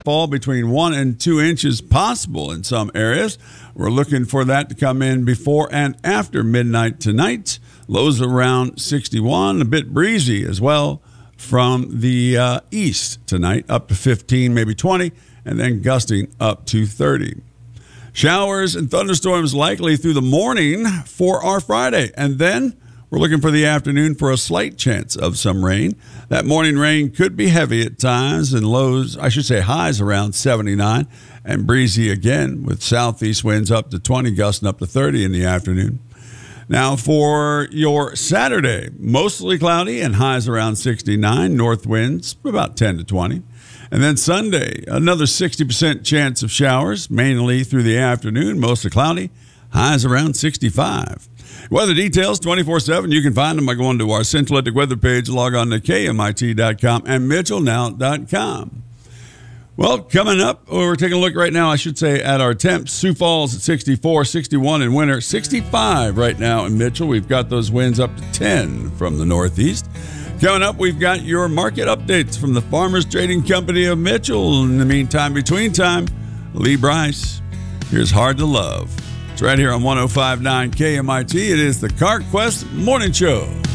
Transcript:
Fall between 1 and 2 inches possible in some areas. We're looking for that to come in before and after midnight tonight. Lows around 61, a bit breezy as well from the east tonight, up to 15, maybe 20, and then gusting up to 30. Showers and thunderstorms likely through the morning for our Friday, and then we're looking for the afternoon for a slight chance of some rain. That morning rain could be heavy at times and highs around 79 and breezy again with southeast winds up to 20, gusting up to 30 in the afternoon. Now for your Saturday, mostly cloudy and highs around 69, north winds about 10 to 20. And then Sunday, another 60% chance of showers, mainly through the afternoon, mostly cloudy, highs around 65. Weather details 24/7. You can find them by going to our Central Atlantic weather page, log on to KMIT.com and MitchellNow.com. Well, coming up, we're taking a look right now, at our temps. Sioux Falls at 64, 61 in Winter, 65 right now in Mitchell. We've got those winds up to 10 from the northeast. Coming up, we've got your market updates from the Farmers Trading Company of Mitchell. In the meantime, between time, Lee Brice. Here's Hard to Love. It's right here on 105.9 KMIT. It is the CarQuest Morning Show.